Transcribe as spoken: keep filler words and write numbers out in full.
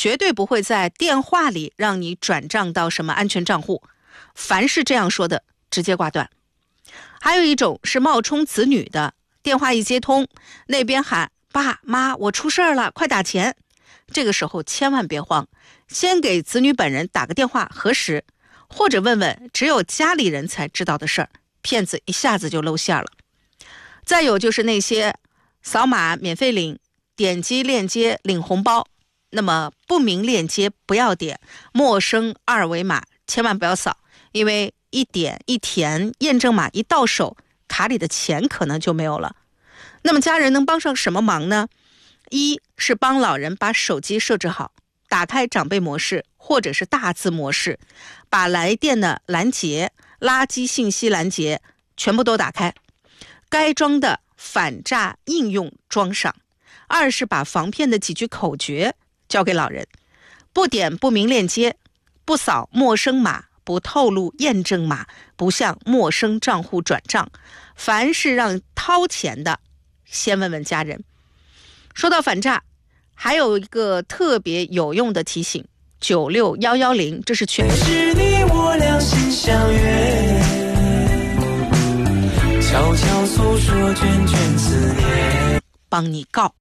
绝对不会在电话里让你转账到什么安全账户，凡是这样说的，直接挂断。还有一种是冒充子女的，电话一接通，那边喊爸妈我出事了，快打钱。这个时候千万别慌，先给子女本人打个电话核实，或者问问只有家里人才知道的事儿，骗子一下子就露馅了。再有就是那些扫码免费领，点击链接领红包，那么不明链接不要点，陌生二维码千万不要扫，因为一点一填验证码一到手，卡里的钱可能就没有了。那么家人能帮上什么忙呢？一是帮老人把手机设置好，打开长辈模式或者是大字模式，把来电的拦截、垃圾信息拦截全部都打开，该装的反诈应用装上。二是把防骗的几句口诀交给老人，不点不明链接，不扫陌生码，不透露验证码，不向陌生账户转账，凡是让掏钱的先问问家人。说到反诈，还有一个特别有用的提醒，九六一一零，这是全是你我两心相约，悄悄诉说卷卷思念， 帮你告。